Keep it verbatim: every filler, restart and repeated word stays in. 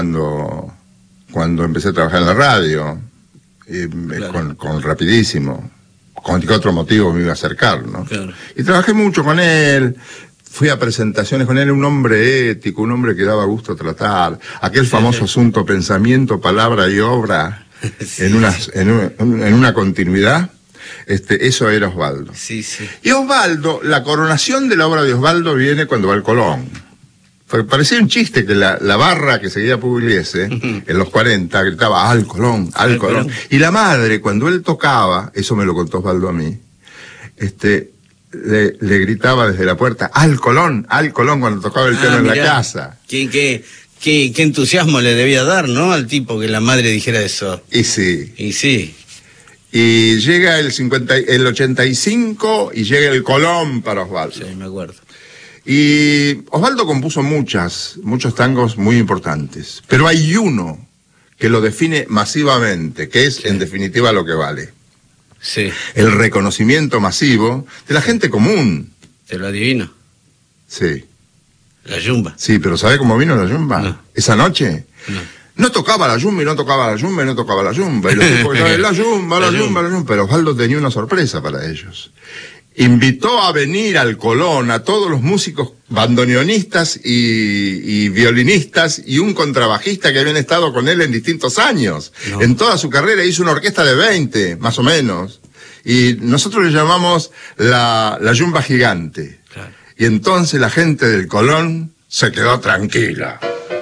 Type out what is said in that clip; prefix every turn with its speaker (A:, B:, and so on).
A: cuando, cuando empecé a trabajar en la radio, y, claro. con, con Rapidísimo, con qué otro motivo me iba a acercar, ¿no?
B: Claro.
A: Y trabajé mucho con él, fui a presentaciones con él, un hombre ético, un hombre que daba gusto tratar, aquel famoso sí, sí. asunto pensamiento, palabra y obra, sí, en, una, sí. en, un, en una continuidad. Este, eso era Osvaldo.
B: Sí, sí.
A: Y Osvaldo, la coronación de la obra de Osvaldo viene cuando va al Colón. Fue, parecía un chiste que la, la barra que seguía Pugliese, uh-huh. en los cuarenta, gritaba al Colón, al, al Colón. Colón. Y la madre, cuando él tocaba, eso me lo contó Osvaldo a mí, este, le, le gritaba desde la puerta, al Colón, al Colón, cuando tocaba el ah, piano en la casa.
B: ¿Qué, qué, qué, qué entusiasmo le debía dar, ¿no? Al tipo que la madre dijera eso.
A: Y sí.
B: Y sí.
A: Y llega el cincuenta, el ochenta y cinco y llega el Colón para Osvaldo.
B: Sí, me acuerdo.
A: Y Osvaldo compuso muchas, muchos tangos muy importantes, pero hay uno que lo define masivamente, que es sí. en definitiva lo que vale.
B: Sí.
A: El reconocimiento masivo de la gente común.
B: Te lo adivino.
A: Sí.
B: La yumba.
A: Sí, pero ¿sabe cómo vino la yumba?
B: No.
A: Esa noche.
B: No.
A: No tocaba la yumba y no tocaba la yumba y no tocaba la yumba. Y los tipos que la yumba, la, la yumba, la yumba. Pero Osvaldo tenía una sorpresa para ellos. Invitó a venir al Colón a todos los músicos bandoneonistas y, y violinistas y un contrabajista que habían estado con él en distintos años. No. En toda su carrera hizo una orquesta de veinte, más o menos. Y nosotros le llamamos la, la yumba gigante.
B: Claro.
A: Y entonces la gente del Colón se quedó tranquila.